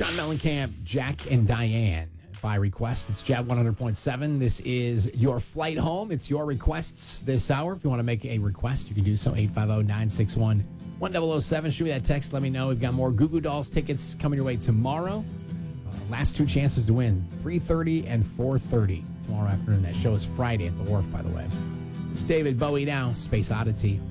John Mellencamp, Jack and Diane. By request, it's Jab 100.7. This is your flight home. It's your requests this hour. If you want to make a request, you can do so. 850-961-1007. Shoot me that text. Let me know. We've got more Goo Goo Dolls tickets coming your way tomorrow. Last two chances to win, 3:30 and 4:30 tomorrow afternoon. That show is Friday at the Wharf, by the way. It's David Bowie now, Space Oddity.